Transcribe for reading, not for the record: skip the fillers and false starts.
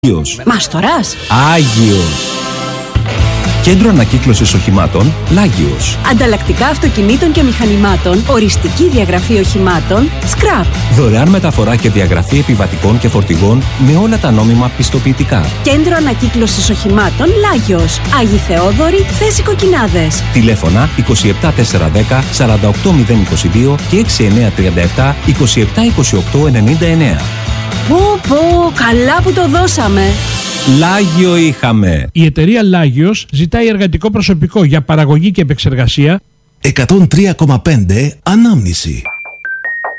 Μάστορας. Άγιος. Κέντρο ανακύκλωσης οχημάτων Λάγιος. Ανταλλακτικά αυτοκινήτων και μηχανημάτων, οριστική διαγραφή οχημάτων, Scrap. Δωρεάν μεταφορά και διαγραφή επιβατικών και φορτηγών με όλα τα νόμιμα πιστοποιητικά. Κέντρο ανακύκλωσης οχημάτων Λάγιος. Άγιοι Θεόδωρη, θέση Κοκκινάδες. Τηλέφωνα 27410 48022 και 6937 272899. Πω, καλά που το δώσαμε. Λάγιο είχαμε. Η εταιρεία Λάγιος ζητάει εργατικό προσωπικό για παραγωγή και επεξεργασία. 103,5 Ανάμνηση.